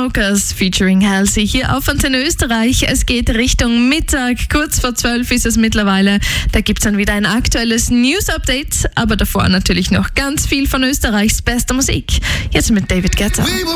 Chainsmokers featuring Halsey hier auf Antenne Österreich. Es geht Richtung Mittag, kurz vor 12 ist es mittlerweile. Da gibt es dann wieder ein aktuelles News-Update, aber davor natürlich noch ganz viel von Österreichs bester Musik. Jetzt mit David Guetta.